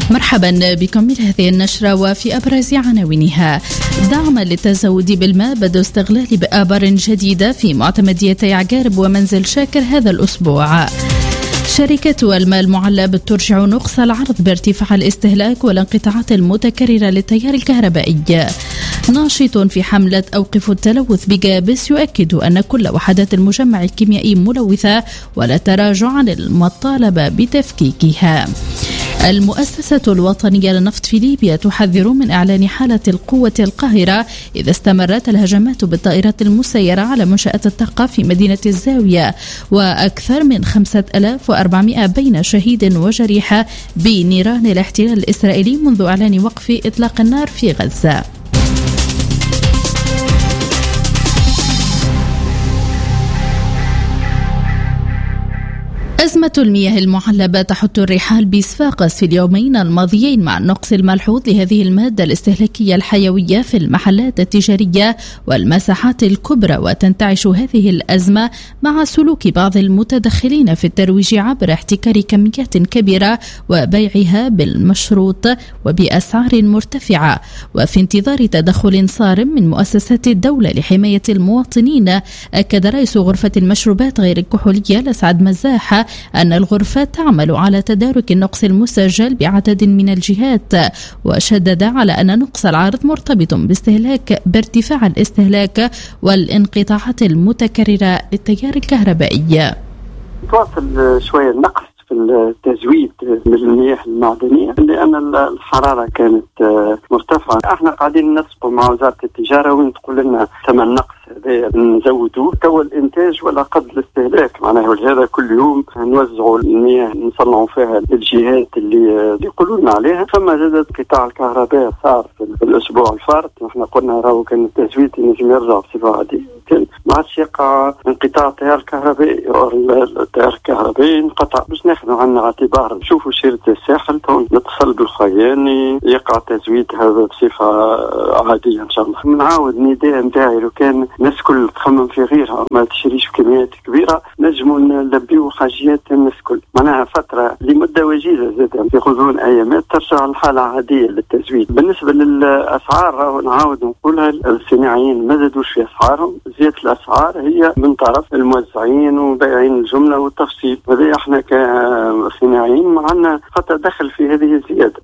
مرحبا بكم من هذه النشرة وفي أبرز عناوينها. دعما للتزود بالماء بدء استغلال بآبار جديدة في معتمديتي عقارب ومنزل شاكر هذا الأسبوع. شركة الماء المعلب ترجع نقص العرض بارتفاع الاستهلاك والانقطاعات المتكررة للتيار الكهربائي. ناشط في حملة أوقفوا التلوث بجابس يؤكد أن كل وحدات المجمع الكيميائي ملوثة ولا تراجع عن المطالبة بتفكيكها. المؤسسة الوطنية للنفط في ليبيا تحذر من إعلان حالة القوة القاهرة إذا استمرت الهجمات بالطائرات المسيرة على منشآت الطاقة في مدينة الزاوية، وأكثر من 5400 بين شهيد وجريح بنيران الاحتلال الإسرائيلي منذ إعلان وقف إطلاق النار في غزة. أزمة المياه المعلبة تحت الرحال بصفاقس في اليومين الماضيين مع النقص الملحوظ لهذه المادة الاستهلاكية الحيوية في المحلات التجارية والمساحات الكبرى، وتنتعش هذه الأزمة مع سلوك بعض المتدخلين في الترويج عبر احتكار كميات كبيرة وبيعها بالمشروط وبأسعار مرتفعة. وفي انتظار تدخل صارم من مؤسسات الدولة لحماية المواطنين، أكد رئيس غرفة المشروبات غير الكحولية لسعد مزاحة أن الغرفة تعمل على تدارك النقص المسجل بعدد من الجهات، وشدد على أن نقص العرض مرتبط بارتفاع الاستهلاك والانقطاعات المتكررة للتيار الكهربائي. تواصل شوية النقص في التزويد من المياه المعدنية لأن الحرارة كانت مرتفعة. احنا قاعدين نسقوا مع وزارة التجارة وين تقول لنا ثمن نقص نزودوه تو الانتاج ولا قد الاستهلاك، معناه هذا كل يوم نوزعوا المياه نصنعوا فيها الجهات اللي يقولوا لنا عليها. فما زادت قطاع الكهرباء صار في الاسبوع الفارط، احنا قلنا راهو كان التزويد ينجم يرجع بصفه عاديه، ما عادش يقع انقطاع التيار الكهربائي. التيار الكهربائي انقطع، باش ناخذوا عنا اعتبار نشوفوا شيرة الساحل نتصل بالخياني يقع تزويد هذا بصفه عاديه ان شاء الله. نعاود نداء نتاعي لو كان الناس كل تخمم في غيرها ما تشريش بكميات كبيرة نجموا نلبيو حاجيات الناس كل، معناها فترة لمدة وجيزة زادة في غضون أيامات ترجع الحالة عادية للتزويد. بالنسبة للأسعار نعاود نقولها، الصناعيين ما زادوش في أسعارهم، زيادة الأسعار هي من طرف الموزعين وبائعين الجملة والتفصيل. هذا احنا كصناعيين معنا خطأ دخل في هذه الزيادة.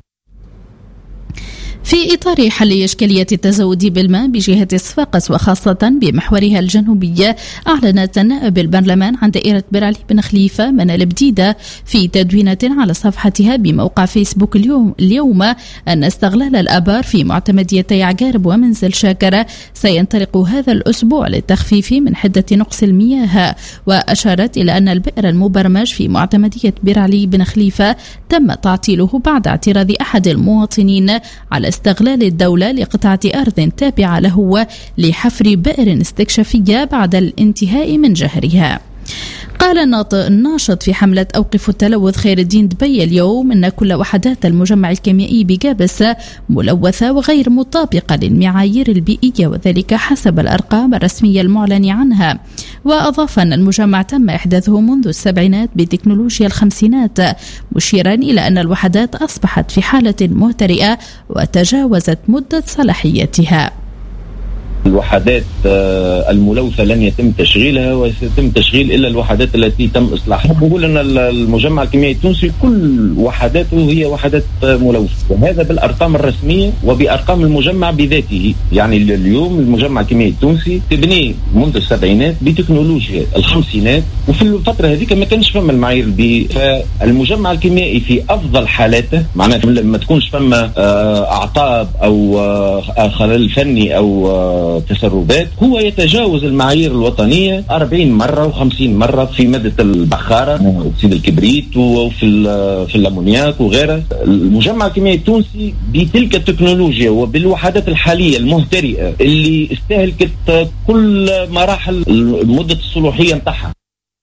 في إطار حل إشكالية التزود بالماء بجهة صفاقس وخاصة بمحورها الجنوبي، أعلنت نائب البرلمان عن دائرة بيرعلي بن خليفة منال بديدة في تدوينة على صفحتها بموقع فيسبوك اليوم أن استغلال الآبار في معتمديتي عقارب ومنزل شاكر سينطلق هذا الأسبوع للتخفيف من حدة نقص المياه. وأشارت إلى أن البئر المبرمج في معتمدية بيرعلي بن خليفة تم تعطيله بعد اعتراض أحد المواطنين على استغلال الدولة لقطعة أرض تابعة له لحفر بئر استكشافية بعد الانتهاء من جهرها. قال الناشط في حملة أوقفوا التلوث خير الدين دبي اليوم أن كل وحدات المجمع الكيميائي بجابس ملوثة وغير مطابقة للمعايير البيئية، وذلك حسب الأرقام الرسمية المعلن عنها. وأضاف أن المجمع تم إحداثه منذ السبعينات بتكنولوجيا الخمسينات، مشيرا إلى أن الوحدات أصبحت في حالة مهترئة وتجاوزت مدة صلاحيتها. الوحدات الملوثة لن يتم تشغيلها وسيتم تشغيل إلا الوحدات التي تم إصلاحها. بقول أن المجمع الكيميائي التونسي كل وحداته هي وحدات ملوثة، وهذا بالأرقام الرسمية وبأرقام المجمع بذاته. يعني اليوم المجمع الكيميائي التونسي تبني منذ السبعينات بتكنولوجيا الخمسينات، وفي الفترة هذيك ما كانش فما المعايير البيئية. فالمجمع الكيميائي في أفضل حالاته، معناته لما تكونش فما أعطاب أو خلل فني أو تسربات، هو يتجاوز المعايير الوطنية 40 مرة و50 مرة في مادة البخارة أكسيد الكبريت وفي الأمونياك وغيرها. المجمع الكيميائي التونسي بتلك التكنولوجيا وبالوحدات الحالية المهترئة اللي استهلكت كل مراحل مدة الصلاحية نتاعها.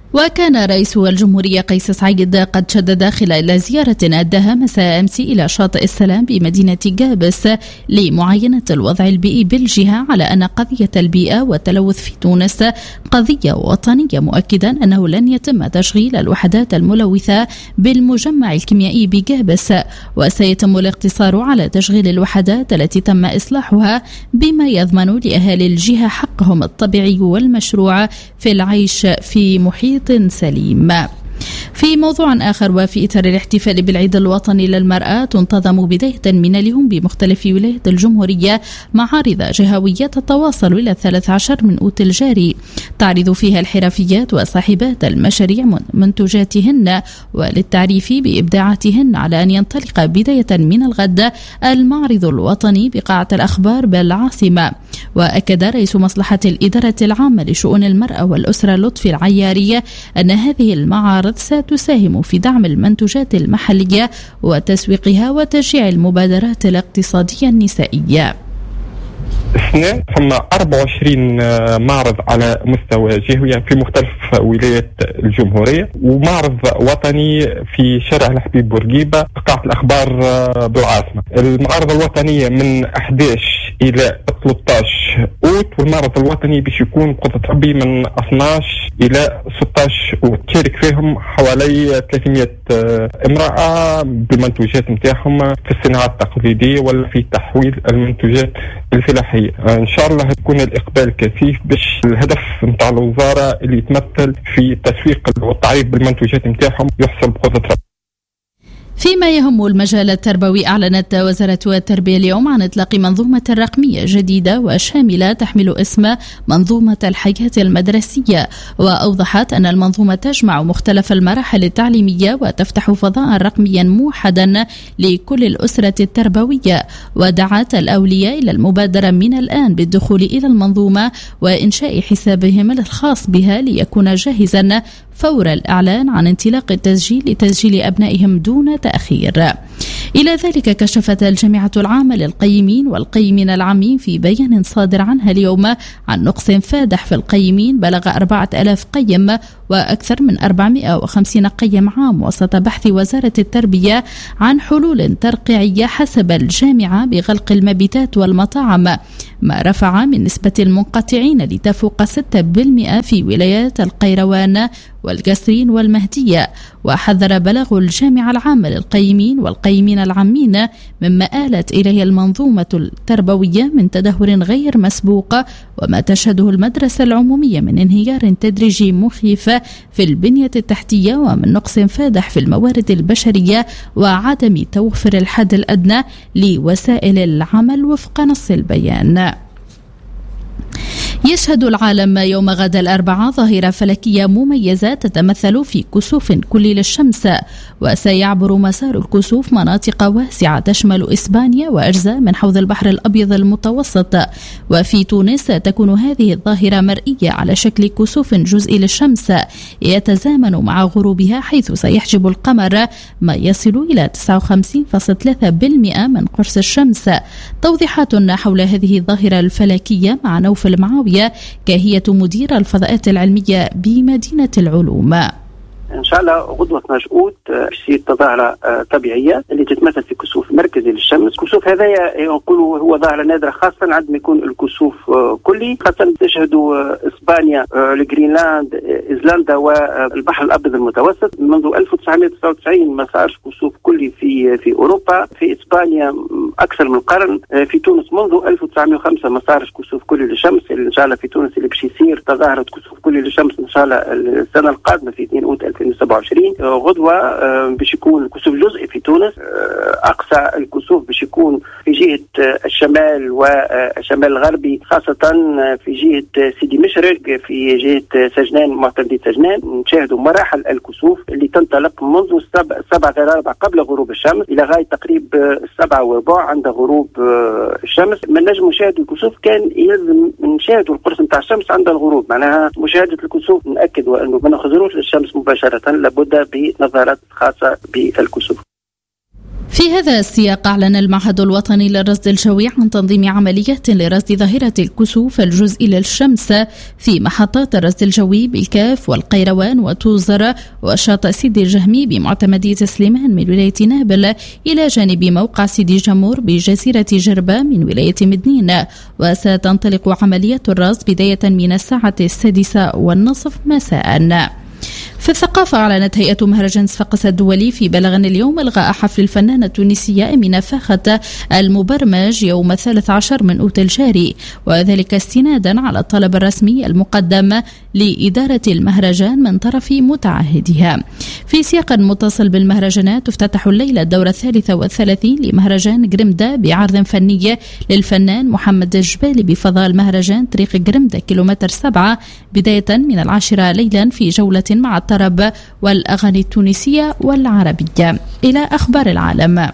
وكان رئيس الجمهورية قيس سعيد قد شدد خلال زيارة أداها مساء أمس إلى شاطئ السلام بمدينة جابس لمعاينة الوضع البيئي بالجهة على أن قضية البيئة والتلوث في تونس قضية وطنية، مؤكدا أنه لن يتم تشغيل الوحدات الملوثة بالمجمع الكيميائي بجابس، وسيتم الاقتصار على تشغيل الوحدات التي تم إصلاحها بما يضمن لأهالي الجهة حقهم الطبيعي والمشروع في العيش في محيط سليم. في موضوع آخر، وفي إطار الاحتفال بالعيد الوطني للمرأة، تنتظم بداية من اليوم بمختلف ولايات الجمهورية معارض جهوية تتواصل إلى 13 من أوت الجاري، تعرض فيها الحرفيات وصاحبات المشاريع منتجاتهن وللتعريف بإبداعاتهن، على أن ينطلق بداية من الغد المعرض الوطني بقاعة الأخبار بالعاصمة. وأكد رئيس مصلحة الإدارة العامة لشؤون المرأة والأسرة لطفي العياري أن هذه المعارض ستساهم في دعم المنتوجات المحلية وتسويقها وتشجيع المبادرات الاقتصادية النسائية. السنة ثم 24 معرض على مستوى جهوي في مختلف ولايات الجمهورية، ومعرض وطني في شارع الحبيب بورقيبة قاعة الأخبار بالعاصمة. المعارض الوطنية من 11 إلى 13 أوت، والمعرض الوطني باش يكون قدرة ربي من 12 إلى 16 أوت. تشارك فيهم حوالي 300 امرأة بالمنتوجات نتاعهم في الصناعات التقليدية ولا في تحويل المنتوجات الفلاحية. إن شاء الله تكون الإقبال كثيف باش الهدف نتاع الوزارة اللي يتمثل في التسويق والتعريف بالمنتوجات نتاعهم يحصل بقدرة ربي. فيما يهم المجال التربوي، أعلنت وزارة التربية اليوم عن إطلاق منظومة رقمية جديدة وشاملة تحمل اسم منظومة الحياة المدرسية، وأوضحت أن المنظومة تجمع مختلف المراحل التعليمية وتفتح فضاء رقميا موحدا لكل الأسرة التربوية، ودعت الأولياء إلى المبادرة من الآن بالدخول إلى المنظومة وإنشاء حسابهم الخاص بها ليكون جاهزا فور الإعلان عن انطلاق التسجيل لتسجيل أبنائهم دون تأخير. إلى ذلك كشفت الجامعة العامة للقيمين والقيمين العامين في بيان صادر عنها اليوم عن نقص فادح في القيمين بلغ 4000 قيم وأكثر من 450 قيم عام، وسط بحث وزارة التربية عن حلول ترقيعية حسب الجامعة بغلق المبيتات والمطاعم، ما رفع من نسبة المنقطعين لتفوق 6% في ولايات القيروان والقصرين والمهدية. وحذر بلاغ الجامعة العامة للقيمين والقيمين العامين مما آلت إليه المنظومة التربوية من تدهور غير مسبوق وما تشهده المدرسة العمومية من انهيار تدريجي مخيف في البنية التحتية ومن نقص فادح في الموارد البشرية وعدم توفر الحد الأدنى لوسائل العمل وفق نص البيان. يشهد العالم يوم غد الأربعاء ظاهرة فلكية مميزة تتمثل في كسوف كلي للشمس، وسيعبر مسار الكسوف مناطق واسعة تشمل إسبانيا وأجزاء من حوض البحر الأبيض المتوسط. وفي تونس تكون هذه الظاهرة مرئية على شكل كسوف جزئي للشمس يتزامن مع غروبها، حيث سيحجب القمر ما يصل إلى 59.3% من قرص الشمس. توضيحات حول هذه الظاهرة الفلكية مع نوف المعاوية كهية مدير الفضاءات العلمية بمدينة العلوم. ان شاء الله غدوه مشؤوت تصير تظاهره طبيعيه اللي تتمثل في كسوف مركزي للشمس. الكسوف هذايا نقولوا هو ظاهره نادره، خاصه عندما يكون الكسوف كلي، خاصه تشهدوا اسبانيا، الجرينلاند، ايسلندا والبحر الابيض المتوسط. منذ 1999 ما صارش كسوف كلي في اوروبا. في اسبانيا اكثر من قرن. في تونس منذ 1905 ما صارش كسوف كلي للشمس. ان شاء الله في تونس اللي باش يصير تظاهره كسوف كلي للشمس ان شاء الله السنه القادمه في 2 أوت 2027. غدوة باش يكون كسوف جزئي في تونس. أقصى الكسوف باش يكون في جهة الشمال والشمال الغربي، خاصة في جهة سيدي مشرق، في جهة سجنان، معتمدية سجنان. نشاهدوا مراحل الكسوف اللي تنطلق منذ 7:15 قبل غروب الشمس إلى غاية تقريب 7:15 عند غروب الشمس. ما نجم نشاهد الكسوف كان يلزم نشاهدوا القرص نتاع الشمس عند الغروب. معناها مشاهدة الكسوف نأكد وأنه ما نخزروش للشمس مباشرة، لابد بنظارات خاصة بالكسوف. في هذا السياق أعلن المعهد الوطني للرصد الجوي عن تنظيم عمليات لرصد ظاهرة الكسوف الجزئي للشمس في محطات الرصد الجوي بالكاف والقيروان وتوزر وشاطئ سيدي الجهمي بمعتمدية سليمان من ولاية نابل إلى جانب موقع سيدي جمور بجزيرة جربة من ولاية مدنين. وستنطلق عمليات الرصد بداية من الساعة 6:30 مساء. في الثقافة أعلنت هيئة مهرجان صفاقس الدولي في بلغ اليوم إلغاء حفل الفنانة التونسية أمينة فاخت المبرمج يوم 13 من أوت الجاري، وذلك استنادا على الطلب الرسمي المقدم لإدارة المهرجان من طرف متعهدها. في سياق متصل بالمهرجانات تفتتح الليلة الدورة 33 لمهرجان جرمدة بعرض فني للفنان محمد الجبالي بفضاء المهرجان طريق جرمدة كيلومتر 7 بداية من 10 ليلا في جولة مع الطرب والأغاني التونسية والعربية. إلى أخبار العالم.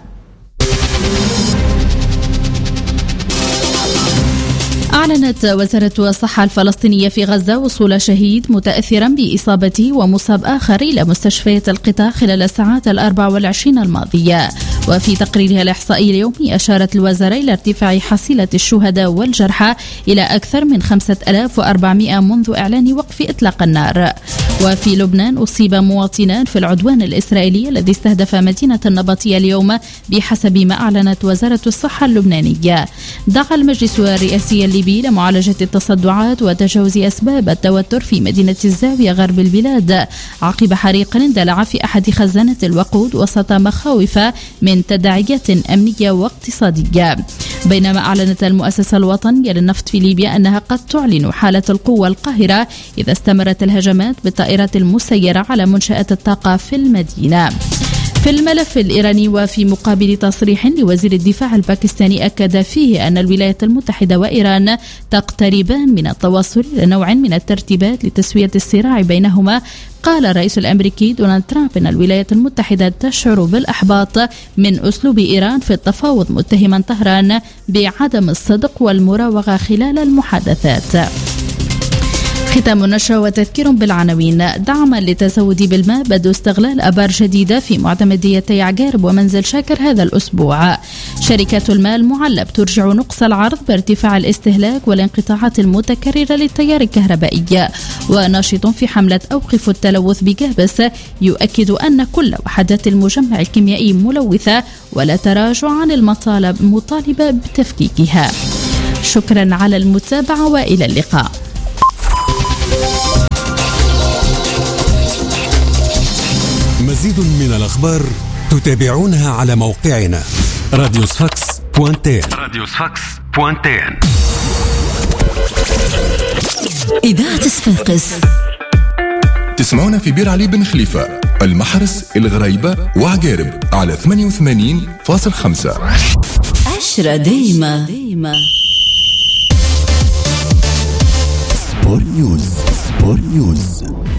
أعلنت وزارة الصحة الفلسطينية في غزة وصول شهيد متأثرا بإصابته ومصاب آخر إلى مستشفيات القطاع خلال الساعات 24 الماضية. وفي تقريرها الإحصائي اليومي أشارت الوزارة إلى ارتفاع حصيلة الشهداء والجرحى إلى أكثر من 5400 منذ إعلان وقف إطلاق النار. وفي لبنان أصيب مواطنان في العدوان الإسرائيلي الذي استهدف مدينة النبطية اليوم بحسب ما أعلنت وزارة الصحة اللبنانية. دعا المجلس الرئاسي الليبي لمعالجة التصدعات وتجاوز أسباب التوتر في مدينة الزاوية غرب البلاد عقب حريق اندلع في أحد خزانات الوقود وسط مخاوف من تداعيات أمنية واقتصادية. بينما أعلنت المؤسسة الوطنية للنفط في ليبيا أنها قد تعلن حالة القوة القاهرة إذا استمرت الهجمات بالطائرات المسيرة على منشآت الطاقة في المدينة. في الملف الإيراني وفي مقابل تصريح لوزير الدفاع الباكستاني أكد فيه أن الولايات المتحدة وإيران تقتربان من التوصل إلى نوع من الترتيبات لتسوية الصراع بينهما، قال الرئيس الأمريكي دونالد ترامب أن الولايات المتحدة تشعر بالإحباط من أسلوب إيران في التفاوض، متهما طهران بعدم الصدق والمراوغة خلال المحادثات. ختام النشرة وتذكير بالعناوين. دعما للتزود بالماء بدء استغلال أبار جديدة في معتمديتي عقارب ومنزل شاكر هذا الأسبوع. شركات الماء المعلب ترجع نقص العرض بارتفاع الاستهلاك والانقطاعات المتكررة للتيار الكهربائي. وناشط في حملة أوقف التلوث بجابس يؤكد أن كل وحدات المجمع الكيميائي ملوثة ولا تراجع عن المطالبة بتفكيكها. شكرا على المتابعة وإلى اللقاء. مزيد من الأخبار تتابعونها على موقعنا radiosfax.tn. إذاعة صفاقس تسمعونا في بير علي بن خليفة، المحرس، الغريبة وعقارب على 88.5. 10 دايما. سبور نيوز.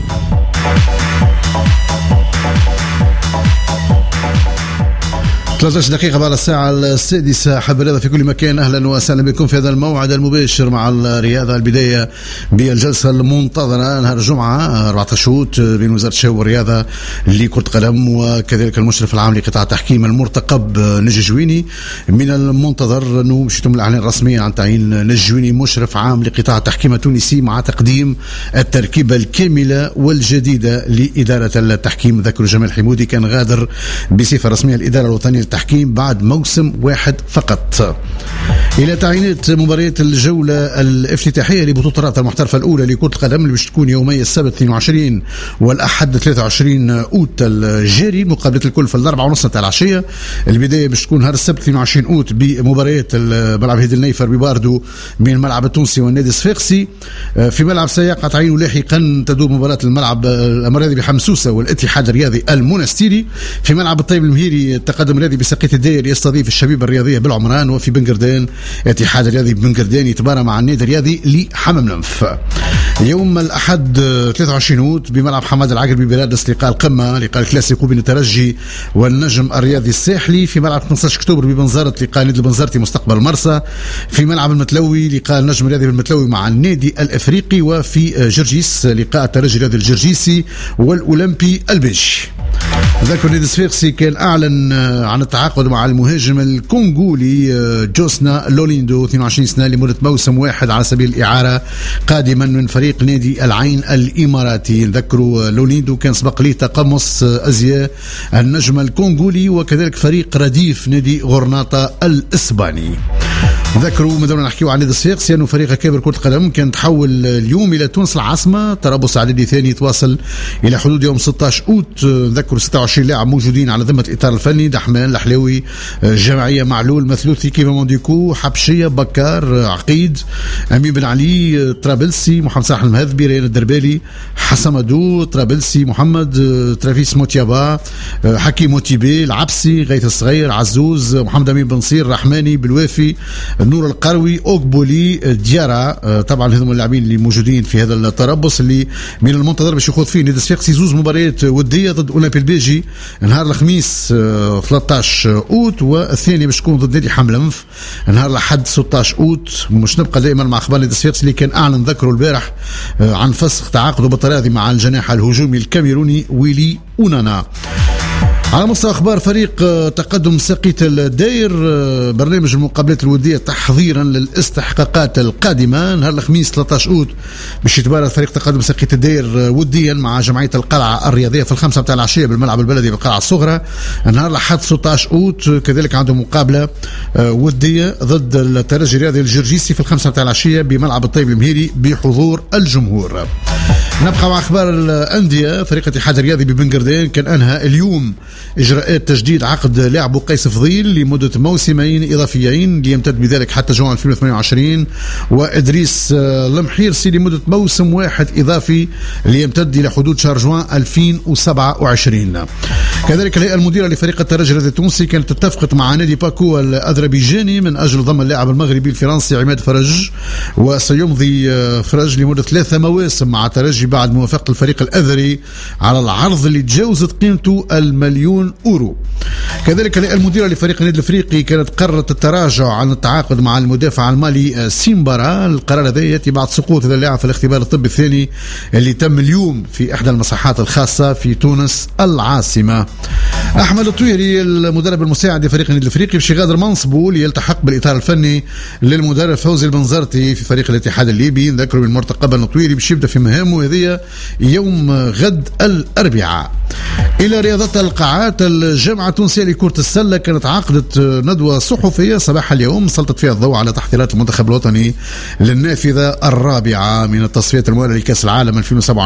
13 دقيقة بعد الساعة 6. حب الرياضة في كل مكان، أهلا وسهلا بكم في هذا الموعد المباشر مع الرياضة. البداية بالجلسة المنتظرة نهار الجمعة 14 شوط بين وزارة الشباب والرياضة لكرة قدم وكذلك المشرف العام لقطاع التحكيم المرتقب نجي جويني. من المنتظر أنه باش يتم الإعلان الرسمي عن تعيين نجي جويني مشرف عام لقطاع التحكيم التونسي مع تقديم التركيبة الكاملة والجديدة لإدارة التحكيم. ذكر جمال حمودي كان غادر بصفة رسمية الإدارة الوطنية التحكيم بعد موسم واحد فقط. إلى تعيينات مباريات الجولة الافتتاحية لبطولة الرابطة المحترفة الأولى لكرة القدم اللي باش تكون يومي السبت 22 والأحد 23 أوت الجاري. مقابلة الكل في 4:30 تاع العشية. البداية باش تكون نهار السبت 22 أوت بمباريات ملعب هيدي النيفر بباردو بين الملعب التونسي والنادي الصفاقسي. في ملعب سياقة تعيين لاحقا تدور مباراة الملعب الرياضي بحمسوسة والاتحاد الرياضي المنستيري. في ملعب الطيب المهيري التقدم الرياضي بسقيت الداير يستضيف الشبيبة الرياضية بالعمران. وفي بنقردان اتحاد الرياضي بنقردان يتبارى مع النادي الرياضي لحمام لنف. يوم الأحد 23 أوت بملعب حماد العقربي ببرادس لقاء القمة، لقاء الكلاسيكو بين الترجي والنجم الرياضي الساحلي. في ملعب 15 أكتوبر ببنزرة لقاء نادي البنزرتي مستقبل مرسى. في ملعب المتلوي لقاء النجم الرياضي بالمتلوي مع النادي الأفريقي. وفي جرجيس لقاء الترجي الرياضي الجرجيسي والأولمبي البيجي. ذكر نادي الصفاقسي كان أعلن عن التعاقد مع المهاجم الكونغولي جوسنا لوليندو 22 سنة لمدة موسم واحد على سبيل الإعارة قادما من فريق نادي العين الإماراتي. نذكروا لوليندو كان سبق ليه تقمص أزياء النجم الكونغولي وكذلك فريق رديف نادي غرناطة الإسباني. ذكروا مدام نحكيو عن نادي الصفاقسي أنه فريق كبير كرة القدم كان تحول اليوم إلى تونس العاصمة. تربص عددي ثاني يتواصل إلى حدود يوم 16 أوت. ذكروا 26 لاعب موجودين على ذمة الإطار الفني: دحمان، الحلاوي، جمعية، معلول، مثلوثي، كيفا مونديكو، حبشية، بكار، عقيد، أمين بن علي، طرابلسي، محمد صلاح المهذبي، ريان الدربالي، حسمدو، طرابلسي، محمد، ترافيس موتيابا، حكيم موتيبي، العبسي، غيث الصغير، عزوز، محمد أمين بن نصير، رحماني، بالوافي، نور القروي، أوكبولي، ديارا. طبعا هذول اللاعبين اللي موجودين في هذا التربص اللي من المنتظر باش يخوض فيه نادي الصفاقسي زوز مباريات ودية ضد أولمبي البيجي نهار الخميس 13 أوت، والثاني باش تكون ضد نادي حملمف نهار الأحد 16 أوت. مش نبقى دائما مع أخبار نادي الصفاقسي اللي كان أعلن ذكره البارح عن فسخ تعاقده بالتراضي مع الجناح الهجومي الكاميروني ويلي أونانا. على مستوى أخبار فريق تقدم ساقية الداير، برنامج المقابلات الودية تحضيرا للاستحقاقات القادمة نهار الخميس 13 أوت باش يتبارز فريق تقدم ساقية الداير وديا مع جمعية القلعة الرياضية في 5 متاع العشية بالملعب البلدي بالقلعة الصغرى. نهار الأحد 16 أوت كذلك عندهم مقابلة ودية ضد الترجي الرياضي الجرجيسي في 5 متاع العشية بملعب الطيب المهيري بحضور الجمهور. نبقى مع أخبار الأندية. فريق الاتحاد الرياضي ببنغردان كان أنهى اليوم إجراءات تجديد عقد لاعب قيس فضيل لمدة موسمين إضافيين ليمتد بذلك حتى جوان 2028، وإدريس المحيرسي لمدة موسم واحد إضافي ليمتد إلى حدود شهر جوان 2027. كذلك الهيئة المديرة لفريق الترجي التونسي كانت اتفقت مع نادي باكو الأذربيجاني من أجل ضم اللاعب المغربي الفرنسي عماد فرج، وسيمضي فرج لمدة 3 مواسم مع الترجي بعد موافقة الفريق الأذري على العرض اللي تجاوزت قيمته $1,000,000. كذلك الهيئة المديرة لفريق النادي الافريقي كانت قررت التراجع عن التعاقد مع المدافع المالي سيمبارا. القرار هذا ياتي بعد سقوط هذا اللاعب في الاختبار الطبي الثاني اللي تم اليوم في احدى المصحات الخاصة في تونس العاصمة. احمد الطويري المدرب المساعد لفريق النادي الافريقي باش يغادر منصبه ليلتحق بالاطار الفني للمدرب فوزي البنزرتي في فريق الاتحاد الليبي. نذكروا من المرتقب ان الطويري باش يبدا في مهامه هذه يوم غد الاربعاء. الى رياضة القاعات، الجامعة التونسية لكرة السلة كانت عقدت ندوة صحفية صباح اليوم سلطت فيها الضوء على تحضيرات المنتخب الوطني للنافذة الرابعة من التصفيات المؤهلة لكأس العالم 2007.